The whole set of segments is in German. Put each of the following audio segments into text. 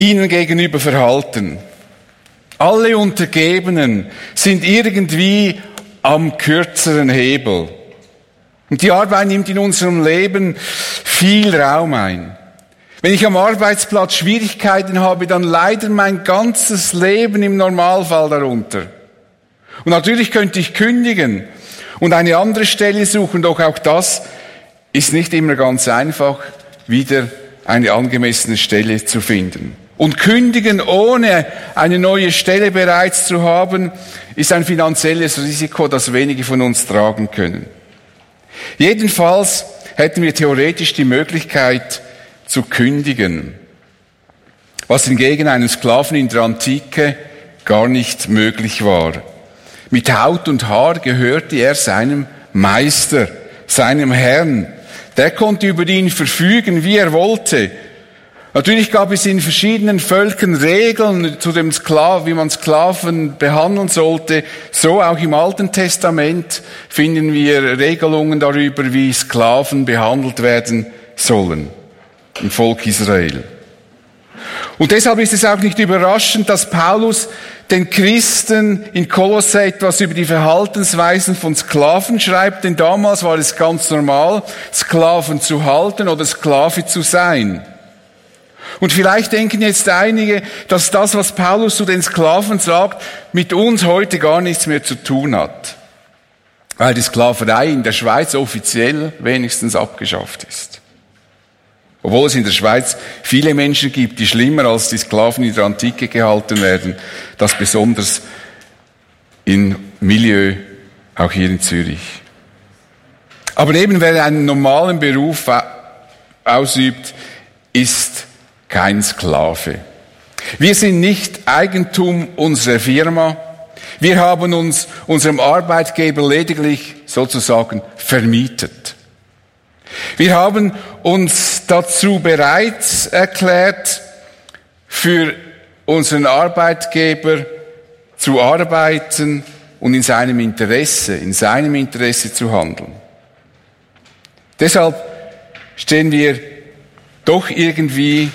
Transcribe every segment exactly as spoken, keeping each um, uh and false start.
ihnen gegenüber verhalten. Alle Untergebenen sind irgendwie am kürzeren Hebel. Und die Arbeit nimmt in unserem Leben viel Raum ein. Wenn ich am Arbeitsplatz Schwierigkeiten habe, dann leidet mein ganzes Leben im Normalfall darunter. Und natürlich könnte ich kündigen und eine andere Stelle suchen, doch auch das ist nicht immer ganz einfach, wieder eine angemessene Stelle zu finden. Und kündigen, ohne eine neue Stelle bereits zu haben, ist ein finanzielles Risiko, das wenige von uns tragen können. Jedenfalls hätten wir theoretisch die Möglichkeit zu kündigen, was hingegen einem Sklaven in der Antike gar nicht möglich war. Mit Haut und Haar gehörte er seinem Meister, seinem Herrn. Der konnte über ihn verfügen, wie er wollte. Natürlich gab es in verschiedenen Völkern Regeln zu dem Sklaven, wie man Sklaven behandeln sollte. So auch im Alten Testament finden wir Regelungen darüber, wie Sklaven behandelt werden sollen im Volk Israel. Und deshalb ist es auch nicht überraschend, dass Paulus den Christen in Kolosse etwas über die Verhaltensweisen von Sklaven schreibt, denn damals war es ganz normal, Sklaven zu halten oder Sklave zu sein. Und vielleicht denken jetzt einige, dass das, was Paulus zu den Sklaven sagt, mit uns heute gar nichts mehr zu tun hat, weil die Sklaverei in der Schweiz offiziell wenigstens abgeschafft ist. Obwohl es in der Schweiz viele Menschen gibt, die schlimmer als die Sklaven in der Antike gehalten werden, das besonders im Milieu, auch hier in Zürich. Aber eben wer einen normalen Beruf ausübt, ist kein Sklave. Wir sind nicht Eigentum unserer Firma. Wir haben uns unserem Arbeitgeber lediglich sozusagen vermietet. Wir haben uns dazu bereit erklärt, für unseren Arbeitgeber zu arbeiten und in seinem Interesse, in seinem Interesse zu handeln. Deshalb stehen wir doch irgendwie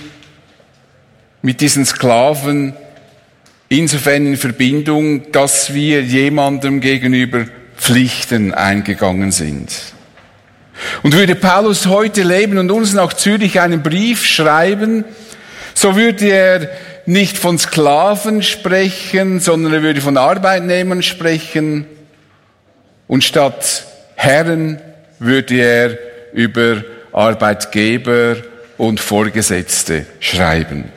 mit diesen Sklaven insofern in Verbindung, dass wir jemandem gegenüber Pflichten eingegangen sind. Und würde Paulus heute leben und uns nach Zürich einen Brief schreiben, so würde er nicht von Sklaven sprechen, sondern er würde von Arbeitnehmern sprechen. Und statt Herren würde er über Arbeitgeber und Vorgesetzte schreiben.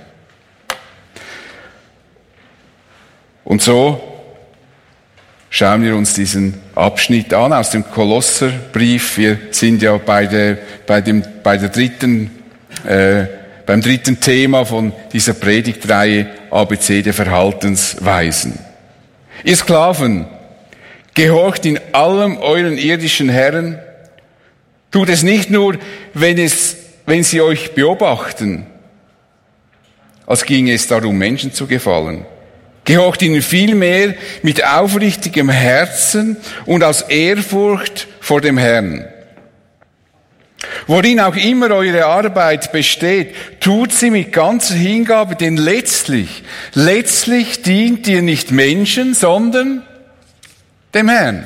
Und so schauen wir uns diesen Abschnitt an aus dem Kolosserbrief. Wir sind ja bei der, bei dem, bei der dritten, äh, beim dritten Thema von dieser Predigtreihe A B C der Verhaltensweisen. Ihr Sklaven, gehorcht in allem euren irdischen Herren. Tut es nicht nur, wenn es, wenn sie euch beobachten, als ginge es darum, Menschen zu gefallen. Gehorcht ihnen vielmehr mit aufrichtigem Herzen und aus Ehrfurcht vor dem Herrn. Worin auch immer eure Arbeit besteht, tut sie mit ganzer Hingabe, denn letztlich, letztlich dient ihr nicht Menschen, sondern dem Herrn.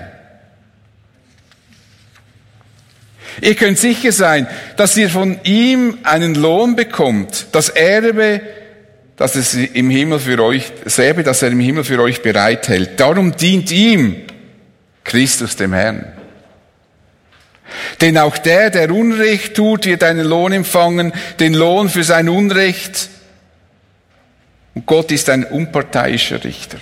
Ihr könnt sicher sein, dass ihr von ihm einen Lohn bekommt, das Erbe, dass es im Himmel für euch, das Erbe, das er im Himmel für euch bereithält. Darum dient ihm Christus dem Herrn. Denn auch der, der Unrecht tut, wird einen Lohn empfangen, den Lohn für sein Unrecht. Und Gott ist ein unparteiischer Richter.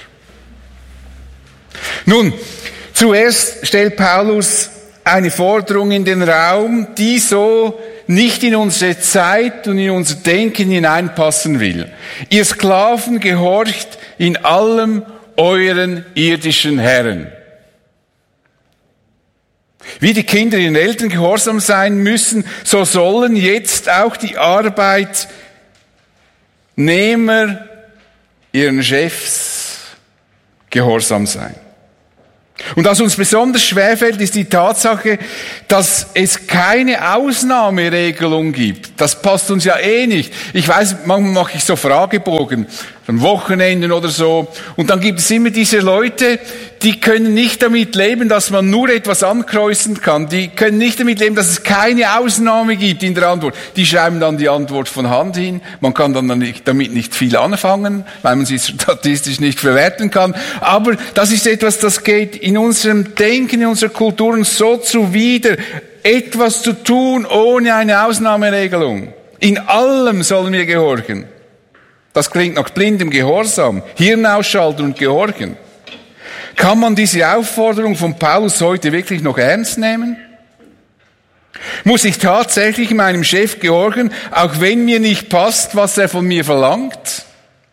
Nun, zuerst stellt Paulus eine Forderung in den Raum, die so nicht in unsere Zeit und in unser Denken hineinpassen will. Ihr Sklaven, gehorcht in allem euren irdischen Herren. Wie die Kinder ihren Eltern gehorsam sein müssen, so sollen jetzt auch die Arbeitnehmer ihren Chefs gehorsam sein. Und was uns besonders schwerfällt, ist die Tatsache, dass es keine Ausnahmeregelung gibt. Das passt uns ja eh nicht. Ich weiß, manchmal mache ich so Fragebogen, am Wochenenden oder so. Und dann gibt es immer diese Leute, die können nicht damit leben, dass man nur etwas ankreuzen kann. Die können nicht damit leben, dass es keine Ausnahme gibt in der Antwort. Die schreiben dann die Antwort von Hand hin. Man kann dann nicht, damit nicht viel anfangen, weil man sie statistisch nicht verwerten kann. Aber das ist etwas, das geht in unserem Denken, in unserer Kultur so zuwider, etwas zu tun ohne eine Ausnahmeregelung. In allem sollen wir gehorchen. Das klingt nach blindem Gehorsam. Hirn ausschalten und gehorchen. Kann man diese Aufforderung von Paulus heute wirklich noch ernst nehmen? Muss ich tatsächlich meinem Chef gehorchen, auch wenn mir nicht passt, was er von mir verlangt?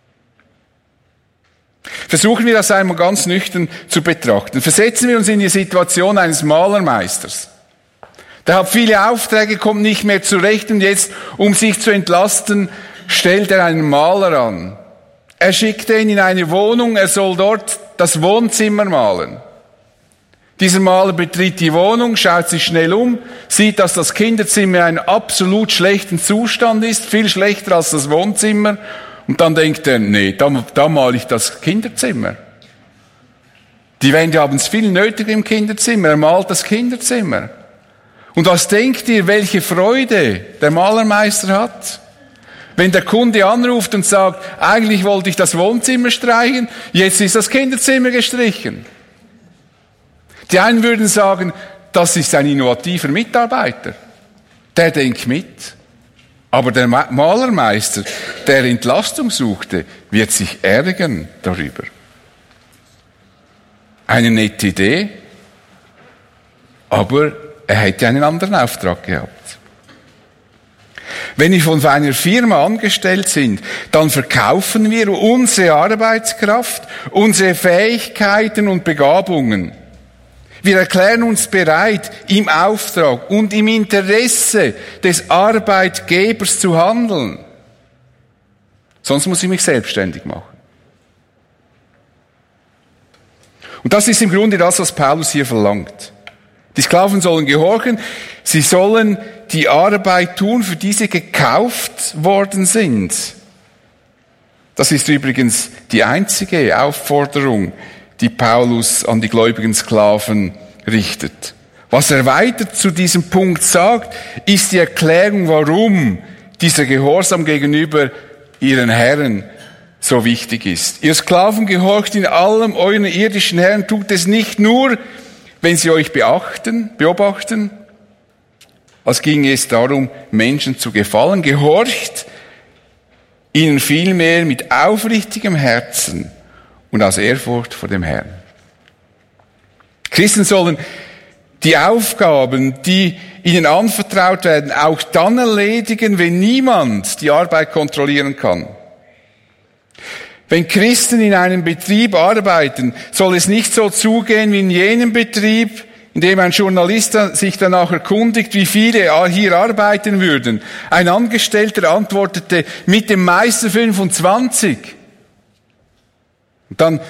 Versuchen wir das einmal ganz nüchtern zu betrachten. Versetzen wir uns in die Situation eines Malermeisters. Der hat viele Aufträge, kommt nicht mehr zurecht und jetzt, um sich zu entlasten, stellt er einen Maler an. Er schickt ihn in eine Wohnung, er soll dort das Wohnzimmer malen. Dieser Maler betritt die Wohnung, schaut sich schnell um, sieht, dass das Kinderzimmer in einem absolut schlechten Zustand ist, viel schlechter als das Wohnzimmer. Und dann denkt er, nee, da, da male ich das Kinderzimmer. Die Wände haben es viel nötiger im Kinderzimmer, er malt das Kinderzimmer. Und was denkt ihr, welche Freude der Malermeister hat? Wenn der Kunde anruft und sagt, eigentlich wollte ich das Wohnzimmer streichen, jetzt ist das Kinderzimmer gestrichen. Die einen würden sagen, das ist ein innovativer Mitarbeiter. Der denkt mit. Aber der Malermeister, der Entlastung suchte, wird sich ärgern darüber. Eine nette Idee, aber er hätte einen anderen Auftrag gehabt. Wenn wir von einer Firma angestellt sind, dann verkaufen wir unsere Arbeitskraft, unsere Fähigkeiten und Begabungen. Wir erklären uns bereit, im Auftrag und im Interesse des Arbeitgebers zu handeln. Sonst muss ich mich selbstständig machen. Und das ist im Grunde das, was Paulus hier verlangt. Die Sklaven sollen gehorchen, sie sollen die Arbeit tun, für die sie gekauft worden sind. Das ist übrigens die einzige Aufforderung, die Paulus an die gläubigen Sklaven richtet. Was er weiter zu diesem Punkt sagt, ist die Erklärung, warum dieser Gehorsam gegenüber ihren Herren so wichtig ist. Ihr Sklaven, gehorcht in allem euren irdischen Herren, tut es nicht nur, wenn sie euch beachten, beobachten, als ginge es darum, Menschen zu gefallen. Gehorcht ihnen vielmehr mit aufrichtigem Herzen und aus Ehrfurcht vor dem Herrn. Christen sollen die Aufgaben, die ihnen anvertraut werden, auch dann erledigen, wenn niemand die Arbeit kontrollieren kann. Wenn Christen in einem Betrieb arbeiten, soll es nicht so zugehen wie in jenem Betrieb, in dem ein Journalist sich danach erkundigt, wie viele hier arbeiten würden. Ein Angestellter antwortete, mit dem Meister fünfundzwanzig. Und dann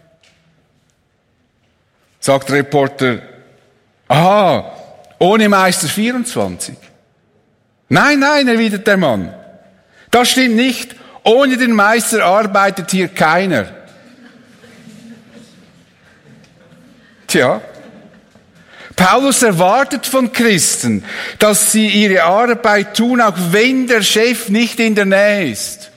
sagt der Reporter, aha, ohne Meister vierundzwanzig. Nein, nein, erwidert der Mann. Das stimmt nicht. Ohne den Meister arbeitet hier keiner. Tja, Paulus erwartet von Christen, dass sie ihre Arbeit tun, auch wenn der Chef nicht in der Nähe ist.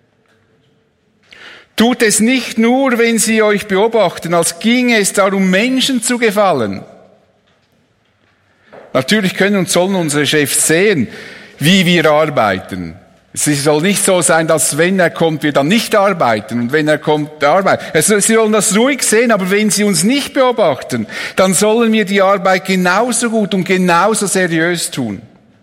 Tut es nicht nur, wenn sie euch beobachten, als ginge es darum, Menschen zu gefallen. Natürlich können und sollen unsere Chefs sehen, wie wir arbeiten. Es soll nicht so sein, dass wenn er kommt, wir dann nicht arbeiten und wenn er kommt, arbeiten. Also, sie sollen das ruhig sehen, aber wenn sie uns nicht beobachten, dann sollen wir die Arbeit genauso gut und genauso seriös tun.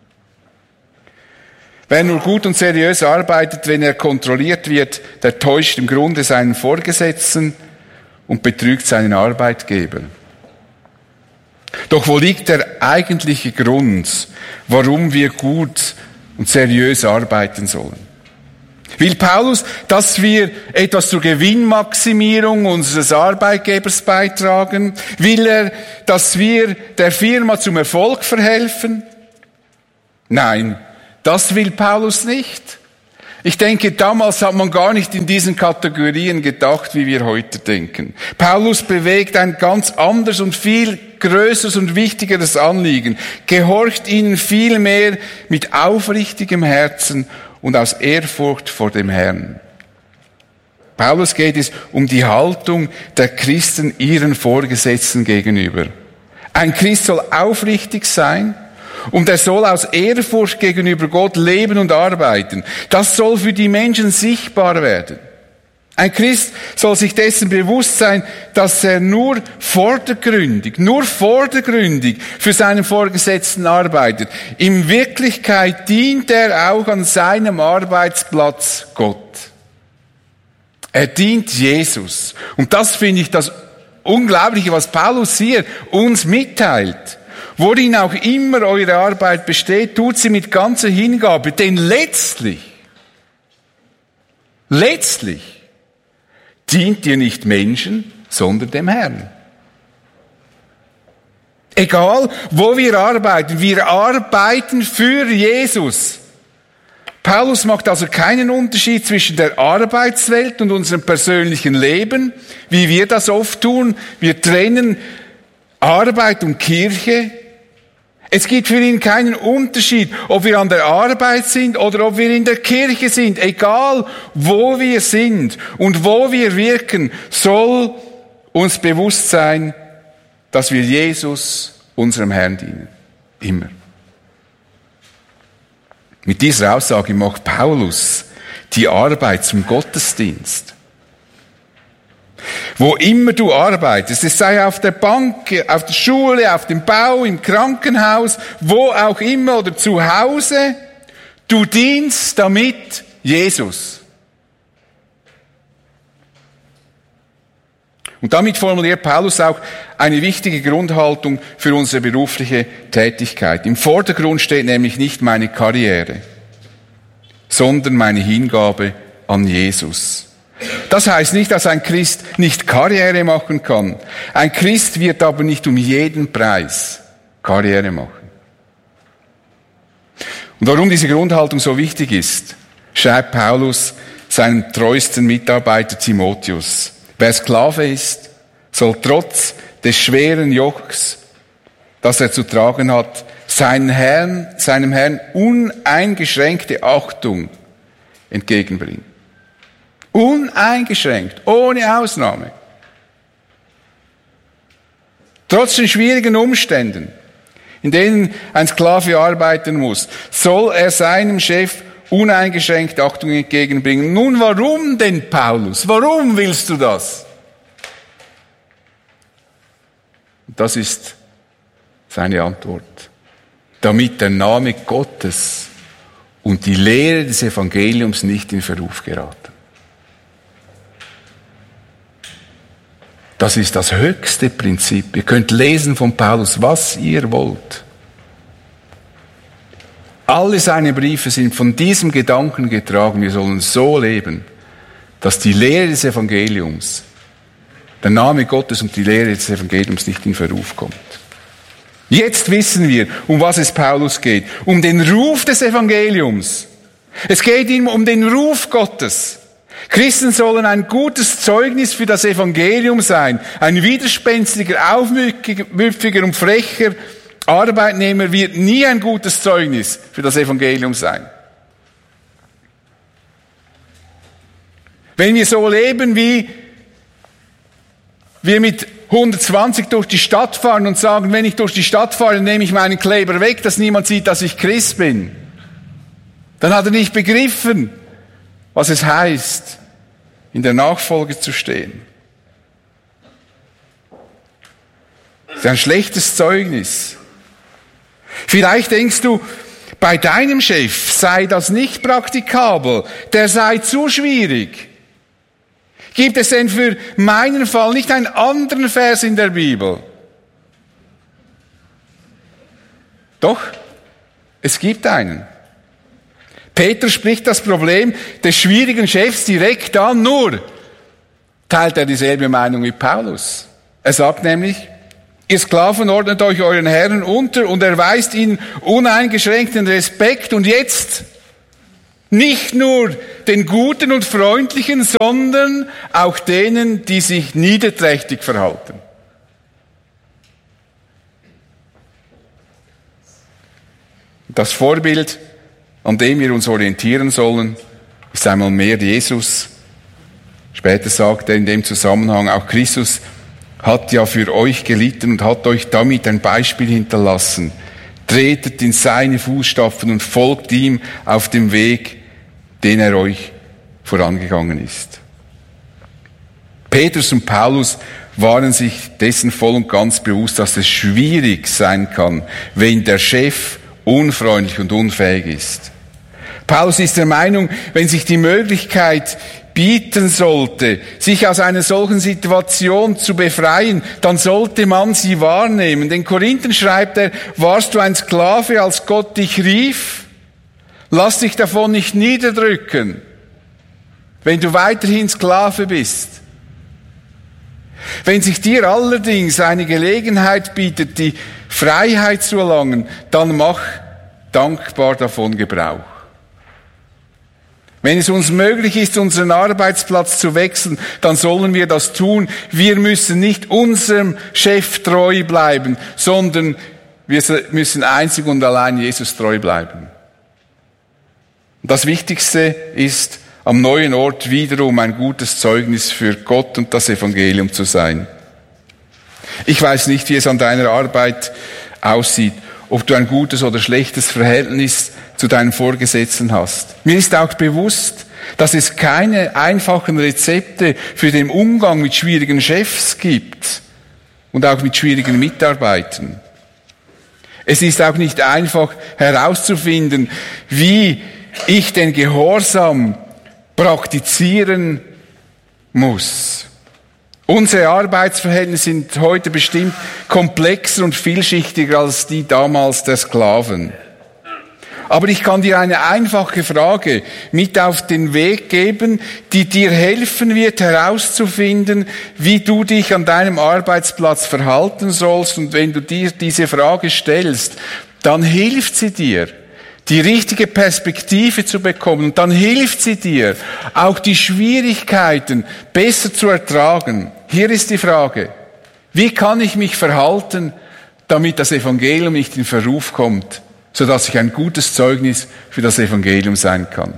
Wer nur gut und seriös arbeitet, wenn er kontrolliert wird, der täuscht im Grunde seinen Vorgesetzten und betrügt seinen Arbeitgeber. Doch wo liegt der eigentliche Grund, warum wir gut und seriös arbeiten sollen? Will Paulus, dass wir etwas zur Gewinnmaximierung unseres Arbeitgebers beitragen? Will er, dass wir der Firma zum Erfolg verhelfen? Nein, das will Paulus nicht. Ich denke, damals hat man gar nicht in diesen Kategorien gedacht, wie wir heute denken. Paulus bewegt ein ganz anderes und viel größeres und wichtigeres Anliegen, gehorcht ihnen vielmehr mit aufrichtigem Herzen und aus Ehrfurcht vor dem Herrn. Paulus geht es um die Haltung der Christen ihren Vorgesetzten gegenüber. Ein Christ soll aufrichtig sein und er soll aus Ehrfurcht gegenüber Gott leben und arbeiten. Das soll für die Menschen sichtbar werden. Ein Christ soll sich dessen bewusst sein, dass er nur vordergründig, nur vordergründig für seinen Vorgesetzten arbeitet. In Wirklichkeit dient er auch an seinem Arbeitsplatz Gott. Er dient Jesus. Und das finde ich das Unglaubliche, was Paulus hier uns mitteilt. Worin auch immer eure Arbeit besteht, tut sie mit ganzer Hingabe, denn letztlich, letztlich dient ihr nicht Menschen, sondern dem Herrn. Egal, wo wir arbeiten, wir arbeiten für Jesus. Paulus macht also keinen Unterschied zwischen der Arbeitswelt und unserem persönlichen Leben, wie wir das oft tun. Wir trennen Arbeit und Kirche. Es gibt für ihn keinen Unterschied, ob wir an der Arbeit sind oder ob wir in der Kirche sind. Egal, wo wir sind und wo wir wirken, soll uns bewusst sein, dass wir Jesus, unserem Herrn, dienen. Immer. Mit dieser Aussage macht Paulus die Arbeit zum Gottesdienst. Wo immer du arbeitest, es sei auf der Bank, auf der Schule, auf dem Bau, im Krankenhaus, wo auch immer oder zu Hause, du dienst damit Jesus. Und damit formuliert Paulus auch eine wichtige Grundhaltung für unsere berufliche Tätigkeit. Im Vordergrund steht nämlich nicht meine Karriere, sondern meine Hingabe an Jesus. Das heißt nicht, dass ein Christ nicht Karriere machen kann. Ein Christ wird aber nicht um jeden Preis Karriere machen. Und warum diese Grundhaltung so wichtig ist, schreibt Paulus seinem treuesten Mitarbeiter Timotheus. Wer Sklave ist, soll trotz des schweren Jochs, das er zu tragen hat, seinen Herrn, seinem Herrn uneingeschränkte Achtung entgegenbringen. Uneingeschränkt, ohne Ausnahme. Trotz den schwierigen Umständen, in denen ein Sklave arbeiten muss, soll er seinem Chef uneingeschränkt Achtung entgegenbringen. Nun, warum denn, Paulus? Warum willst du das? Das ist seine Antwort. Damit der Name Gottes und die Lehre des Evangeliums nicht in Verruf geraten. Das ist das höchste Prinzip. Ihr könnt lesen von Paulus, was ihr wollt. Alle seine Briefe sind von diesem Gedanken getragen. Wir sollen so leben, dass die Lehre des Evangeliums, der Name Gottes und die Lehre des Evangeliums nicht in Verruf kommt. Jetzt wissen wir, um was es Paulus geht. Um den Ruf des Evangeliums. Es geht ihm um den Ruf Gottes. Christen sollen ein gutes Zeugnis für das Evangelium sein. Ein widerspenstiger, aufmüpfiger und frecher Arbeitnehmer wird nie ein gutes Zeugnis für das Evangelium sein. Wenn wir so leben, wie wir mit hundertzwanzig durch die Stadt fahren und sagen, wenn ich durch die Stadt fahre, nehme ich meinen Kleber weg, dass niemand sieht, dass ich Christ bin, dann hat er nicht begriffen, was es heißt, in der Nachfolge zu stehen. Das ist ein schlechtes Zeugnis. Vielleicht denkst du, bei deinem Chef sei das nicht praktikabel, der sei zu schwierig. Gibt es denn für meinen Fall nicht einen anderen Vers in der Bibel? Doch, es gibt einen. Petrus spricht das Problem des schwierigen Chefs direkt an, nur teilt er dieselbe Meinung wie Paulus. Er sagt nämlich, ihr Sklaven ordnet euch euren Herren unter und erweist ihnen uneingeschränkten Respekt und jetzt nicht nur den Guten und Freundlichen, sondern auch denen, die sich niederträchtig verhalten. Das Vorbild, an dem wir uns orientieren sollen, ist einmal mehr Jesus. Später sagt er in dem Zusammenhang, auch Christus hat ja für euch gelitten und hat euch damit ein Beispiel hinterlassen. Tretet in seine Fußstapfen und folgt ihm auf dem Weg, den er euch vorangegangen ist. Petrus und Paulus waren sich dessen voll und ganz bewusst, dass es schwierig sein kann, wenn der Chef unfreundlich und unfähig ist. Paulus ist der Meinung, wenn sich die Möglichkeit bieten sollte, sich aus einer solchen Situation zu befreien, dann sollte man sie wahrnehmen. Den Korinthern schreibt er, warst du ein Sklave, als Gott dich rief? Lass dich davon nicht niederdrücken, wenn du weiterhin Sklave bist. Wenn sich dir allerdings eine Gelegenheit bietet, die Freiheit zu erlangen, dann mach dankbar davon Gebrauch. Wenn es uns möglich ist, unseren Arbeitsplatz zu wechseln, dann sollen wir das tun. Wir müssen nicht unserem Chef treu bleiben, sondern wir müssen einzig und allein Jesus treu bleiben. Das Wichtigste ist, am neuen Ort wiederum ein gutes Zeugnis für Gott und das Evangelium zu sein. Ich weiß nicht, wie es an deiner Arbeit aussieht, ob du ein gutes oder schlechtes Verhältnis zu deinen Vorgesetzten hast. Mir ist auch bewusst, dass es keine einfachen Rezepte für den Umgang mit schwierigen Chefs gibt und auch mit schwierigen Mitarbeitern. Es ist auch nicht einfach herauszufinden, wie ich den Gehorsam praktizieren muss. Unsere Arbeitsverhältnisse sind heute bestimmt komplexer und vielschichtiger als die damals der Sklaven. Aber ich kann dir eine einfache Frage mit auf den Weg geben, die dir helfen wird, herauszufinden, wie du dich an deinem Arbeitsplatz verhalten sollst. Und wenn du dir diese Frage stellst, dann hilft sie dir, die richtige Perspektive zu bekommen. Und dann hilft sie dir, auch die Schwierigkeiten besser zu ertragen. Hier ist die Frage: Wie kann ich mich verhalten, damit das Evangelium nicht in Verruf kommt, sodass ich ein gutes Zeugnis für das Evangelium sein kann?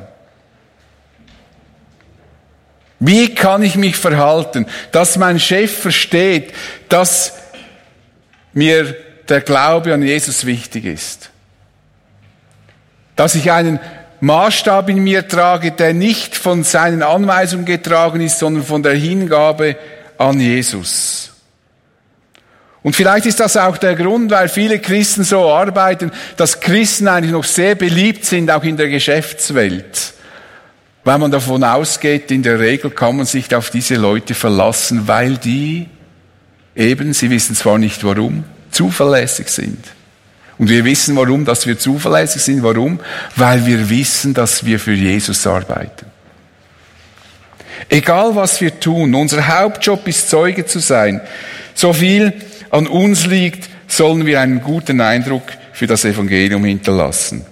Wie kann ich mich verhalten, dass mein Chef versteht, dass mir der Glaube an Jesus wichtig ist? Dass ich einen Maßstab in mir trage, der nicht von seinen Anweisungen getragen ist, sondern von der Hingabe an Jesus. Und vielleicht ist das auch der Grund, weil viele Christen so arbeiten, dass Christen eigentlich noch sehr beliebt sind, auch in der Geschäftswelt. Weil man davon ausgeht, in der Regel kann man sich auf diese Leute verlassen, weil die eben, sie wissen zwar nicht warum, zuverlässig sind. Und wir wissen warum, dass wir zuverlässig sind. Warum? Weil wir wissen, dass wir für Jesus arbeiten. Egal was wir tun, unser Hauptjob ist, Zeuge zu sein. So viel an uns liegt, sollen wir einen guten Eindruck für das Evangelium hinterlassen.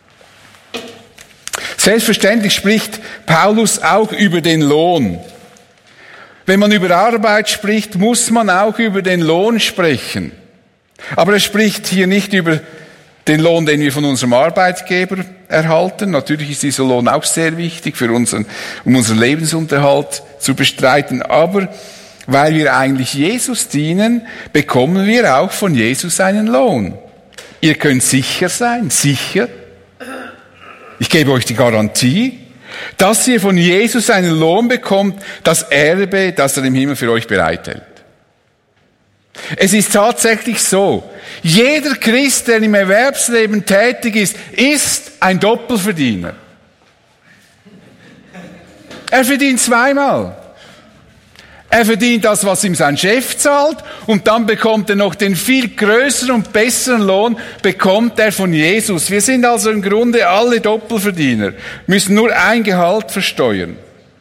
Selbstverständlich spricht Paulus auch über den Lohn. Wenn man über Arbeit spricht, muss man auch über den Lohn sprechen. Aber er spricht hier nicht über den Lohn, den wir von unserem Arbeitgeber erhalten. Natürlich ist dieser Lohn auch sehr wichtig, für unseren, um unseren Lebensunterhalt zu bestreiten. Aber weil wir eigentlich Jesus dienen, bekommen wir auch von Jesus einen Lohn. Ihr könnt sicher sein, sicher. Ich gebe euch die Garantie, dass ihr von Jesus einen Lohn bekommt, das Erbe, das er im Himmel für euch bereithält. Es ist tatsächlich so, jeder Christ, der im Erwerbsleben tätig ist, ist ein Doppelverdiener. Er verdient zweimal. Er verdient das, was ihm sein Chef zahlt, und dann bekommt er noch den viel größeren und besseren Lohn, bekommt er von Jesus. Wir sind also im Grunde alle Doppelverdiener, müssen nur ein Gehalt versteuern.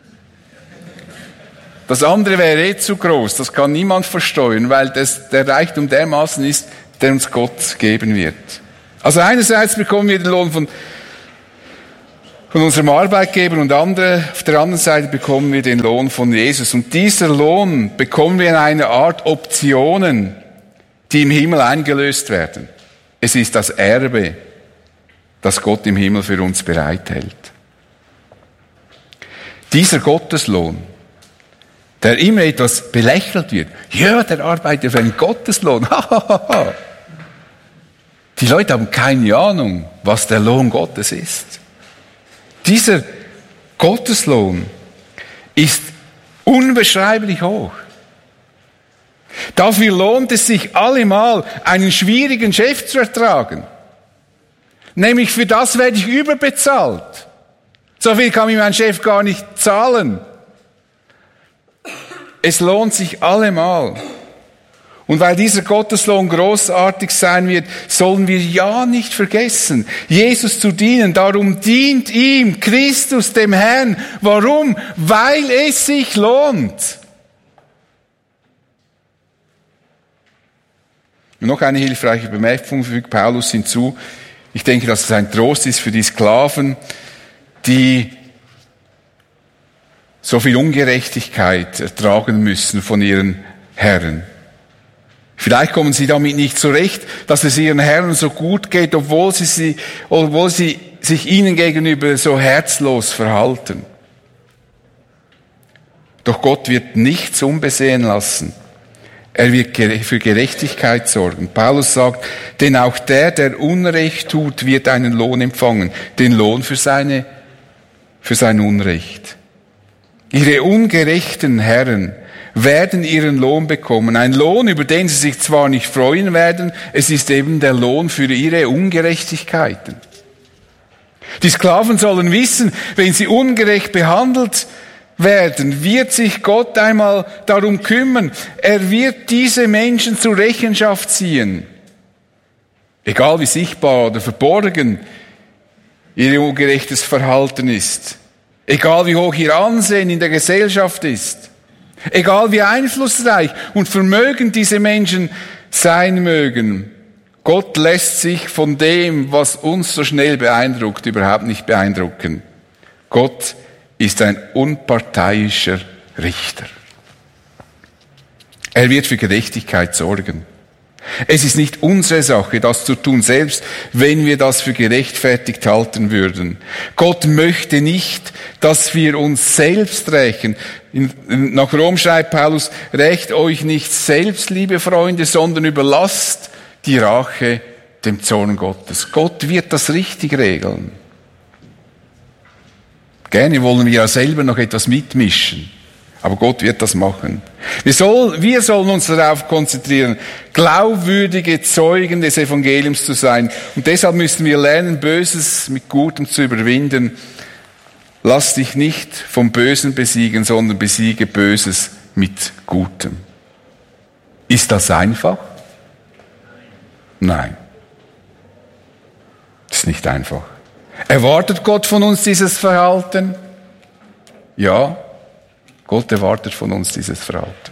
Das andere wäre eh zu groß, das kann niemand versteuern, weil das, der Reichtum dermaßen ist, der uns Gott geben wird. Also einerseits bekommen wir den Lohn von von unserem Arbeitgeber, und andere, auf der anderen Seite bekommen wir den Lohn von Jesus. Und dieser Lohn bekommen wir in einer Art Optionen, die im Himmel eingelöst werden. Es ist das Erbe, das Gott im Himmel für uns bereithält. Dieser Gotteslohn, der immer etwas belächelt wird. Ja, der arbeitet für einen Gotteslohn. Die Leute haben keine Ahnung, was der Lohn Gottes ist. Dieser Gotteslohn ist unbeschreiblich hoch. Dafür lohnt es sich allemal, einen schwierigen Chef zu ertragen. Nämlich für das werde ich überbezahlt. So viel kann mir mein Chef gar nicht zahlen. Es lohnt sich allemal. Und weil dieser Gotteslohn großartig sein wird, sollen wir ja nicht vergessen, Jesus zu dienen. Darum dient ihm Christus, dem Herrn. Warum? Weil es sich lohnt. Und noch eine hilfreiche Bemerkung fügt Paulus hinzu. Ich denke, dass es ein Trost ist für die Sklaven, die so viel Ungerechtigkeit ertragen müssen von ihren Herren. Vielleicht kommen sie damit nicht zurecht, dass es ihren Herren so gut geht, obwohl sie, sie, obwohl sie sich ihnen gegenüber so herzlos verhalten. Doch Gott wird nichts unbesehen lassen. Er wird für Gerechtigkeit sorgen. Paulus sagt, denn auch der, der Unrecht tut, wird einen Lohn empfangen. Den Lohn für seine, für sein Unrecht. Ihre ungerechten Herren werden ihren Lohn bekommen. Ein Lohn, über den sie sich zwar nicht freuen werden, es ist eben der Lohn für ihre Ungerechtigkeiten. Die Sklaven sollen wissen, wenn sie ungerecht behandelt werden, wird sich Gott einmal darum kümmern. Er wird diese Menschen zur Rechenschaft ziehen. Egal wie sichtbar oder verborgen ihr ungerechtes Verhalten ist. Egal wie hoch ihr Ansehen in der Gesellschaft ist. Egal wie einflussreich und vermögend diese Menschen sein mögen. Gott lässt sich von dem, was uns so schnell beeindruckt, überhaupt nicht beeindrucken. Gott ist ein unparteiischer Richter. Er wird für Gerechtigkeit sorgen. Es ist nicht unsere Sache, das zu tun, selbst wenn wir das für gerechtfertigt halten würden. Gott möchte nicht, dass wir uns selbst rächen. Nach Rom schreibt Paulus, rächt euch nicht selbst, liebe Freunde, sondern überlasst die Rache dem Zorn Gottes. Gott wird das richtig regeln. Gerne wollen wir ja selber noch etwas mitmischen. Aber Gott wird das machen. Wir, soll, wir sollen uns darauf konzentrieren, glaubwürdige Zeugen des Evangeliums zu sein. Und deshalb müssen wir lernen, Böses mit Gutem zu überwinden. Lass dich nicht vom Bösen besiegen, sondern besiege Böses mit Gutem. Ist das einfach? Nein. Das ist nicht einfach. Erwartet Gott von uns dieses Verhalten? Ja. Gott erwartet von uns dieses Verhalten.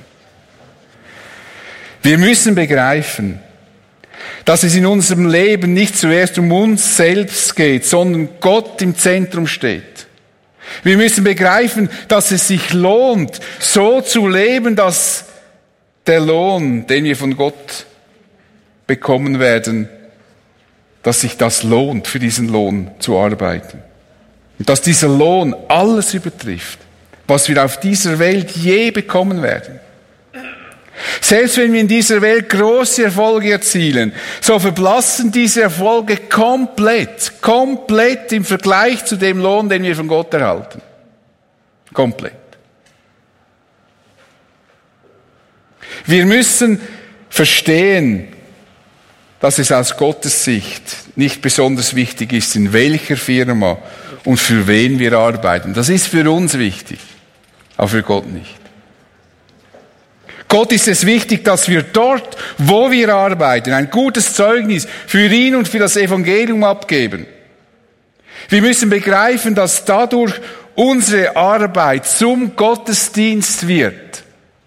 Wir müssen begreifen, dass es in unserem Leben nicht zuerst um uns selbst geht, sondern Gott im Zentrum steht. Wir müssen begreifen, dass es sich lohnt, so zu leben, dass der Lohn, den wir von Gott bekommen werden, dass sich das lohnt, für diesen Lohn zu arbeiten. Und dass dieser Lohn alles übertrifft, was wir auf dieser Welt je bekommen werden. Selbst wenn wir in dieser Welt große Erfolge erzielen, so verblassen diese Erfolge komplett, komplett im Vergleich zu dem Lohn, den wir von Gott erhalten. Komplett. Wir müssen verstehen, dass es aus Gottes Sicht nicht besonders wichtig ist, in welcher Firma und für wen wir arbeiten. Das ist für uns wichtig, aber für Gott nicht. Gott ist es wichtig, dass wir dort, wo wir arbeiten, ein gutes Zeugnis für ihn und für das Evangelium abgeben. Wir müssen begreifen, dass dadurch unsere Arbeit zum Gottesdienst wird.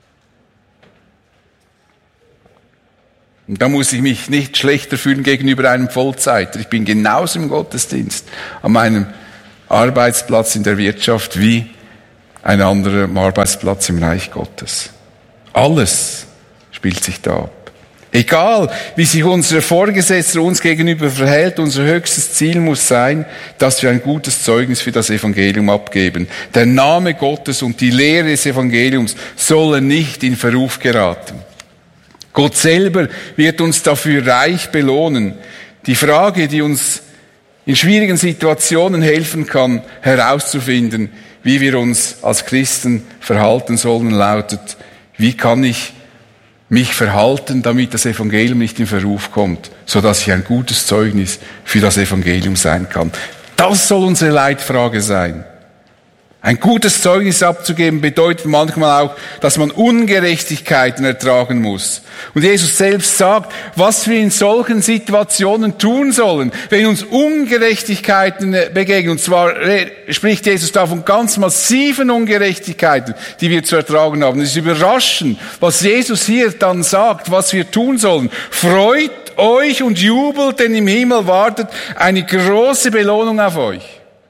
Und da muss ich mich nicht schlechter fühlen gegenüber einem Vollzeiter. Ich bin genauso im Gottesdienst an meinem Arbeitsplatz in der Wirtschaft wie ein anderer Arbeitsplatz im Reich Gottes. Alles spielt sich da ab. Egal, wie sich unser Vorgesetzter uns gegenüber verhält, unser höchstes Ziel muss sein, dass wir ein gutes Zeugnis für das Evangelium abgeben. Der Name Gottes und die Lehre des Evangeliums sollen nicht in Verruf geraten. Gott selber wird uns dafür reich belohnen. Die Frage, die uns in schwierigen Situationen helfen kann, herauszufinden, wie wir uns als Christen verhalten sollen, lautet: Wie kann ich mich verhalten, damit das Evangelium nicht in Verruf kommt, sodass ich ein gutes Zeugnis für das Evangelium sein kann? Das soll unsere Leitfrage sein. Ein gutes Zeugnis abzugeben bedeutet manchmal auch, dass man Ungerechtigkeiten ertragen muss. Und Jesus selbst sagt, was wir in solchen Situationen tun sollen, wenn uns Ungerechtigkeiten begegnen. Und zwar spricht Jesus da von ganz massiven Ungerechtigkeiten, die wir zu ertragen haben. Es ist überraschend, was Jesus hier dann sagt, was wir tun sollen. Freut euch und jubelt, denn im Himmel wartet eine große Belohnung auf euch.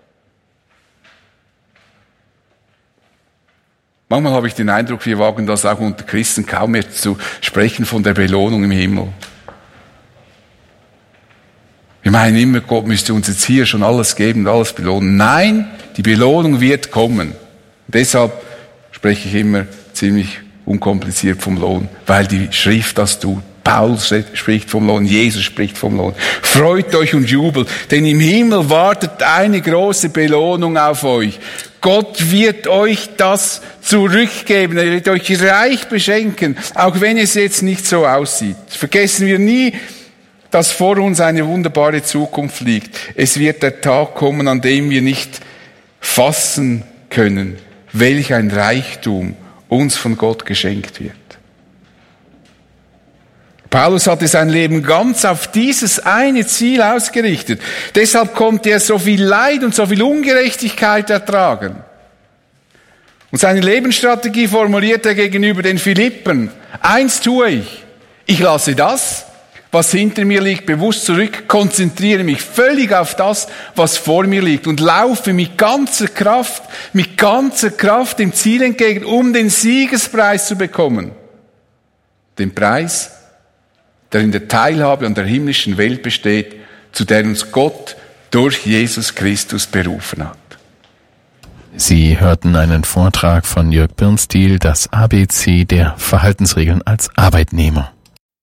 Manchmal habe ich den Eindruck, wir wagen das auch unter Christen kaum mehr zu sprechen von der Belohnung im Himmel. Wir meinen immer, Gott müsste uns jetzt hier schon alles geben und alles belohnen. Nein, die Belohnung wird kommen. Und deshalb spreche ich immer ziemlich unkompliziert vom Lohn, weil die Schrift das tut. Paulus spricht vom Lohn, Jesus spricht vom Lohn. Freut euch und jubelt, denn im Himmel wartet eine große Belohnung auf euch. Gott wird euch das zurückgeben, er wird euch reich beschenken, auch wenn es jetzt nicht so aussieht. Vergessen wir nie, dass vor uns eine wunderbare Zukunft liegt. Es wird der Tag kommen, an dem wir nicht fassen können, welch ein Reichtum uns von Gott geschenkt wird. Paulus hatte sein Leben ganz auf dieses eine Ziel ausgerichtet. Deshalb konnte er so viel Leid und so viel Ungerechtigkeit ertragen. Und seine Lebensstrategie formuliert er gegenüber den Philippern. Eins tue ich. Ich lasse das, was hinter mir liegt, bewusst zurück, konzentriere mich völlig auf das, was vor mir liegt und laufe mit ganzer Kraft, mit ganzer Kraft dem Ziel entgegen, um den Siegespreis zu bekommen. Den Preis, der in der Teilhabe an der himmlischen Welt besteht, zu der uns Gott durch Jesus Christus berufen hat. Sie hörten einen Vortrag von Jörg Birnstiel, das A B C der Verhaltensregeln als Arbeitnehmer.